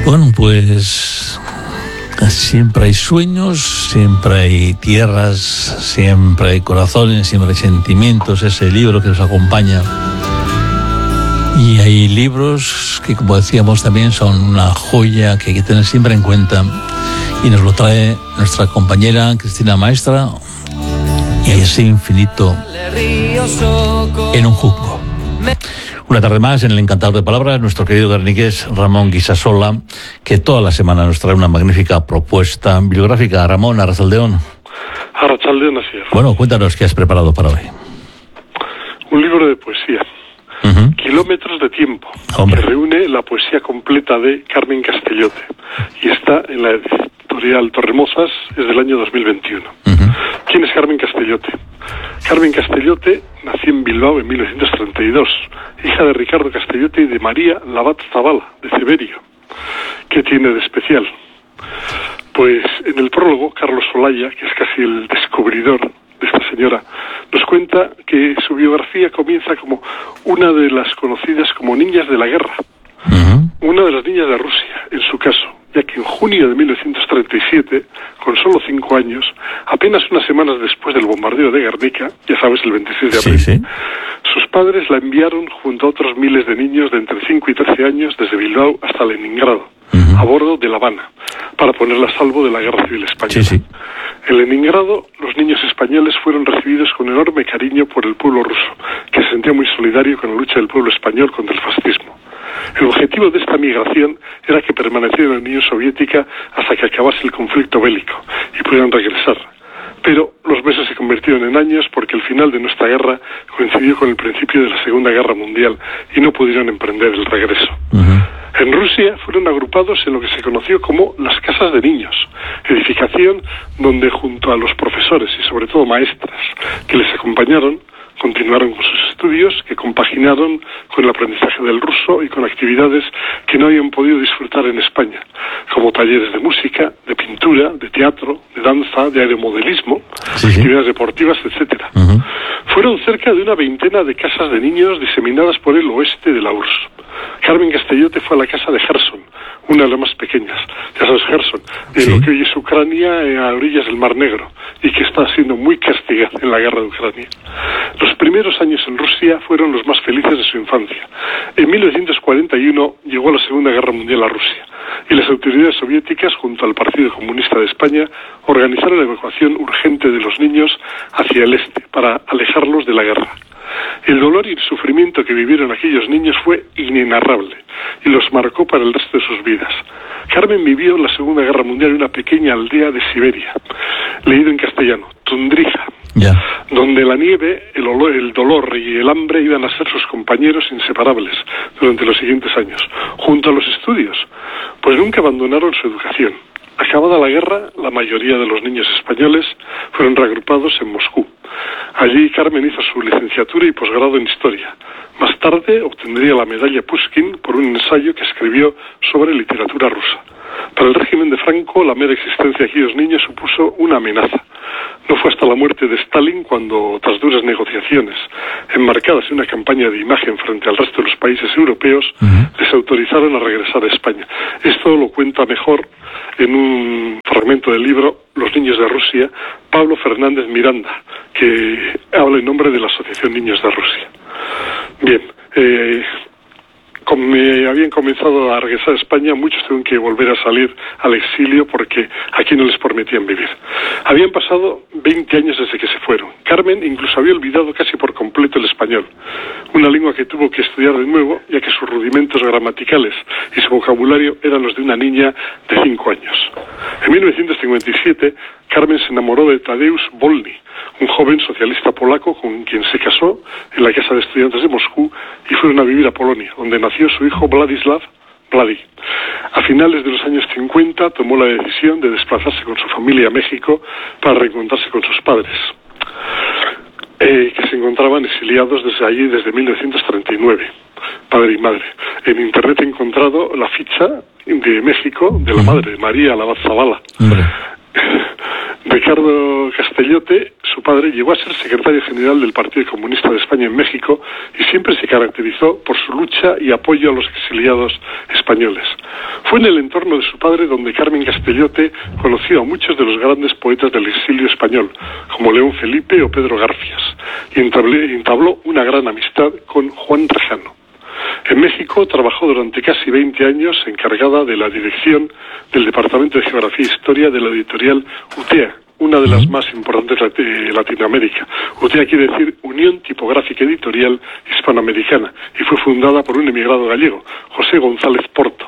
Bueno, pues siempre hay sueños, siempre hay tierras, siempre hay corazones, siempre hay sentimientos, ese libro que nos acompaña. Y hay libros que, como decíamos, también son una joya que hay que tener siempre en cuenta. Y nos lo trae nuestra compañera Cristina Maestra. Y hay ese infinito en un junco. Una tarde más en el Encantador de Palabras, nuestro querido guerniqués Ramón Guisasola, que toda la semana nos trae una magnífica propuesta bibliográfica. Ramón, Arrachaldeón. Arrachaldeón, así es. Bueno, cuéntanos qué has preparado para hoy. Un libro de poesía. Kilómetros de tiempo. Hombre. Que reúne la poesía completa de Carmen Castellote. Y está en la editorial Torremozas, es del año 2021. ¿Quién es Carmen Castellote? Carmen Castellote nació en Bilbao en 1932, hija de Ricardo Castellote y de María Labat Zavala, de Ceberio. ¿Qué tiene de especial? Pues en el prólogo, Carlos Olaya, que es casi el descubridor de esta señora, nos cuenta que su biografía comienza como una de las conocidas como niñas de la guerra, una de las niñas de Rusia, en su caso, ya que en junio de 1937, con solo 5 años, apenas unas semanas después del bombardeo de Guernica, ya sabes, el 26 de abril, Sí. Sus padres la enviaron junto a otros miles de niños de entre 5 y 13 años desde Bilbao hasta Leningrado, a bordo de La Habana, para ponerla a salvo de la Guerra Civil Española. Sí. En Leningrado, los niños españoles fueron recibidos con enorme cariño por el pueblo ruso, que se sentía muy solidario con la lucha del pueblo español contra el fascismo. El objetivo de esta migración era que permanecieran en la Unión Soviética hasta que acabase el conflicto bélico y pudieran regresar. Pero los meses se convirtieron en años porque el final de nuestra guerra coincidió con el principio de la Segunda Guerra Mundial y no pudieron emprender el regreso. En Rusia fueron agrupados en lo que se conoció como las casas de niños, edificación donde junto a los profesores y sobre todo maestras que les acompañaron, continuaron con sus estudios, que compaginaron con el aprendizaje del ruso y con actividades que no habían podido disfrutar en España, como talleres de música, de pintura, de teatro, de danza, de aeromodelismo, actividades deportivas, etcétera. Fueron cerca de una veintena de casas de niños diseminadas por el oeste de la URSS. Carmen Castellote fue a la casa de Gerson, una de las más pequeñas. Ya sabes, Gerson, de lo que hoy es Ucrania, a orillas del Mar Negro, y que está siendo muy castigada en la guerra de Ucrania. Los primeros años en Rusia fueron los más felices de su infancia. En 1941 llegó la Segunda Guerra Mundial a Rusia, y las autoridades soviéticas, junto al Partido Comunista de España, organizaron la evacuación urgente de los niños hacia el este, para alejarlos de la guerra. El dolor y el sufrimiento que vivieron aquellos niños fue inenarrable y los marcó para el resto de sus vidas. Carmen vivió la Segunda Guerra Mundial en una pequeña aldea de Siberia, leído en castellano, Tundrija, donde la nieve, el dolor y el hambre iban a ser sus compañeros inseparables durante los siguientes años, junto a los estudios, pues nunca abandonaron su educación. Acabada la guerra, la mayoría de los niños españoles fueron reagrupados en Moscú. Allí Carmen hizo su licenciatura y posgrado en Historia. Más tarde obtendría la medalla Pushkin por un ensayo que escribió sobre literatura rusa. Para el régimen de Franco, la mera existencia de aquellos niños supuso una amenaza. No fue hasta la muerte de Stalin cuando, tras duras negociaciones, enmarcadas en una campaña de imagen frente al resto de los países europeos, les autorizaron a regresar a España. Esto lo cuenta mejor en un fragmento del libro Los niños de Rusia, Pablo Fernández Miranda, que habla en nombre de la Asociación Niños de Rusia. Bien, como me habían comenzado a regresar a España, muchos tuvieron que volver a salir al exilio porque aquí no les permitían vivir. Habían pasado 20 años desde que se fueron. Carmen incluso había olvidado casi por completo el español, una lengua que tuvo que estudiar de nuevo, ya que sus rudimentos gramaticales y su vocabulario eran los de una niña de 5 años. En 1957, Carmen se enamoró de Tadeusz Wolny, un joven socialista polaco con quien se casó en la Casa de Estudiantes de Moscú y fueron a vivir a Polonia, donde nació su hijo Vladislav Vladi. A finales de los años 50 tomó la decisión de desplazarse con su familia a México para reencontrarse con sus padres, que se encontraban exiliados desde allí desde 1939, padre y madre. En internet he encontrado la ficha de México de la madre, María Labat Zavala. Ricardo Castellote, su padre, llegó a ser secretario general del Partido Comunista de España en México y siempre se caracterizó por su lucha y apoyo a los exiliados españoles. Fue en el entorno de su padre donde Carmen Castellote conoció a muchos de los grandes poetas del exilio español, como León Felipe o Pedro Garfias, y entabló una gran amistad con Juan Trajano. En México trabajó durante casi 20 años encargada de la dirección del Departamento de Geografía e Historia de la editorial UTEA, una de las más importantes de Latinoamérica. UTEA quiere decir Unión Tipográfica Editorial Hispanoamericana, y fue fundada por un emigrado gallego, José González Porto.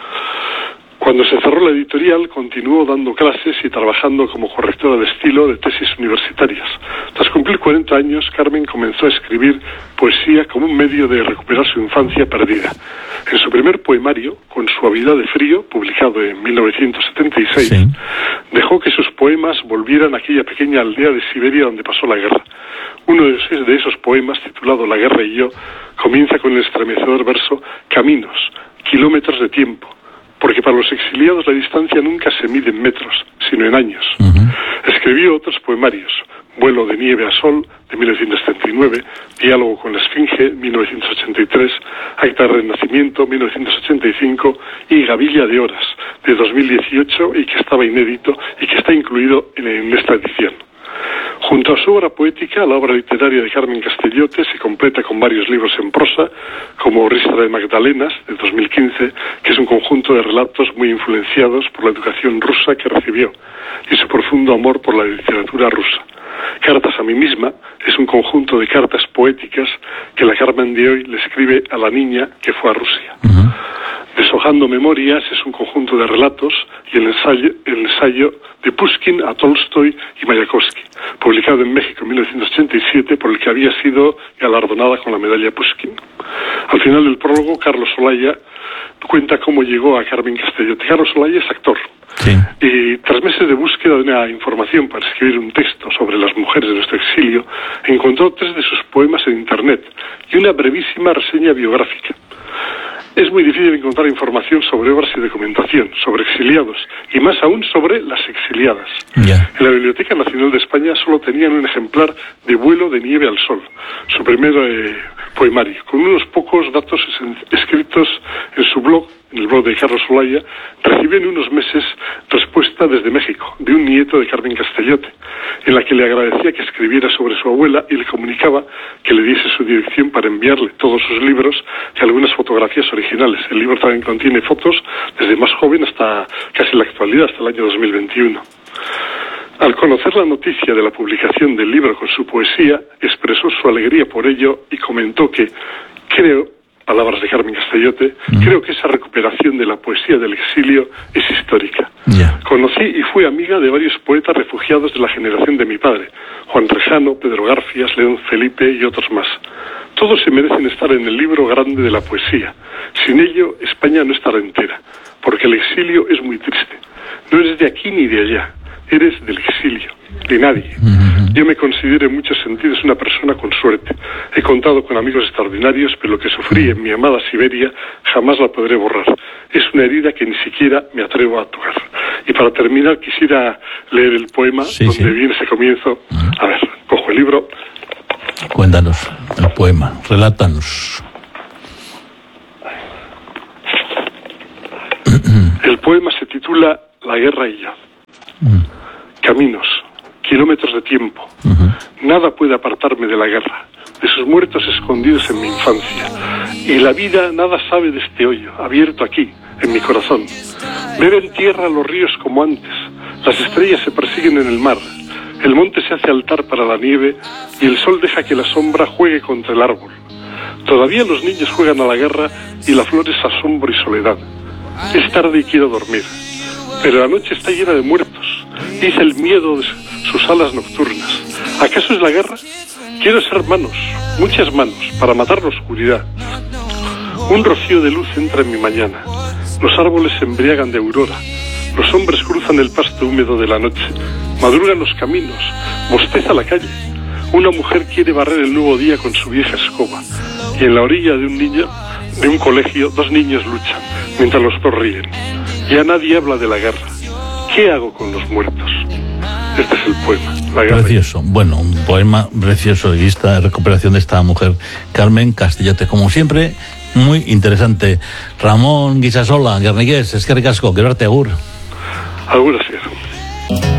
Cuando se cerró la editorial, continuó dando clases y trabajando como correctora de estilo de tesis universitarias. Tras cumplir 40 años, Carmen comenzó a escribir poesía como un medio de recuperar su infancia perdida. En su primer poemario, Con suavidad de frío, publicado en 1976, sí, dejó que sus poemas volvieran a aquella pequeña aldea de Siberia donde pasó la guerra. Uno de esos poemas, titulado La guerra y yo, comienza con el estremecedor verso Caminos, kilómetros de tiempo, porque para los exiliados la distancia nunca se mide en metros, sino en años. Escribió otros poemarios: Vuelo de nieve a sol, de 1939, Diálogo con la Esfinge, 1983, Acta de Renacimiento, 1985, y Gavilla de horas, de 2018, y que estaba inédito y que está incluido en esta edición. Junto a su obra poética, la obra literaria de Carmen Castellote se completa con varios libros en prosa, como Ristra de Magdalenas, de 2015, que es un conjunto de relatos muy influenciados por la educación rusa que recibió y su profundo amor por la literatura rusa. Cartas a mí misma es un conjunto de cartas poéticas que la Carmen de hoy le escribe a la niña que fue a Rusia. Deshojando memorias es un conjunto de relatos y el ensayo de Pushkin a Tolstoy y Mayakovsky, publicado en México en 1987, por el que había sido galardonada con la medalla Pushkin. Al final del prólogo, Carlos Olaya cuenta cómo llegó a Carmen Castellote. Carlos Olaya es actor. Sí. Y tras meses de búsqueda de una información para escribir un texto sobre las mujeres de nuestro exilio, encontró 3 de sus poemas en Internet y una brevísima reseña biográfica. Es muy difícil encontrar información sobre obras y documentación, sobre exiliados, y más aún sobre las exiliadas. Yeah. En la Biblioteca Nacional de España solo tenían un ejemplar de Vuelo de nieve al sol, su primer poemario, con unos pocos datos escritos en su blog, en el blog de Carlos Olaya. Recibió en unos meses respuesta desde México, de un nieto de Carmen Castellote, en la que le agradecía que escribiera sobre su abuela y le comunicaba que le diese su dirección para enviarle todos sus libros y algunas fotografías originales. El libro también contiene fotos desde más joven hasta casi la actualidad, hasta el año 2021. Al conocer la noticia de la publicación del libro con su poesía, expresó su alegría por ello y comentó que palabras de Carmen Castellote, creo que esa recuperación de la poesía del exilio es histórica. Yeah. Conocí y fui amiga de varios poetas refugiados de la generación de mi padre, Juan Trajano, Pedro Garfias, León Felipe y otros más. Todos se merecen estar en el libro grande de la poesía. Sin ello, España no estará entera, porque el exilio es muy triste. No eres de aquí ni de allá, eres del exilio, de nadie. Yo me considero en muchos sentidos una persona con suerte. He contado con amigos extraordinarios, pero lo que sufrí en mi amada Siberia jamás la podré borrar. Es una herida que ni siquiera me atrevo a tocar. Y para terminar quisiera leer el poema donde viene ese comienzo. A ver, cojo el libro. Cuéntanos el poema, relátanos. El poema se titula La guerra y yo. Caminos, kilómetros de tiempo. Nada puede apartarme de la guerra, de sus muertos escondidos en mi infancia. Y la vida nada sabe de este hoyo, abierto aquí, en mi corazón. Beben tierra los ríos como antes, las estrellas se persiguen en el mar, el monte se hace altar para la nieve y el sol deja que la sombra juegue contra el árbol. Todavía los niños juegan a la guerra y la flor es asombro y soledad. Es tarde y quiero dormir, pero la noche está llena de muertos. Dice el miedo de sus alas nocturnas. ¿Acaso es la guerra? Quiero ser manos, muchas manos, para matar la oscuridad. Un rocío de luz entra en mi mañana. Los árboles se embriagan de aurora. Los hombres cruzan el pasto húmedo de la noche. Madrugan los caminos. Bosteza la calle. Una mujer quiere barrer el nuevo día con su vieja escoba. Y en la orilla de un colegio, 2 niños luchan, mientras los dos ríen. Ya nadie habla de la guerra. ¿Qué hago con los muertos? Este es el poema. Precioso. Bueno, un poema precioso y esta recuperación de esta mujer, Carmen Castellote, como siempre, muy interesante. Ramón Guisasola, Guerniqués, eskerrik asko, gero arte, agur. Agur, así es.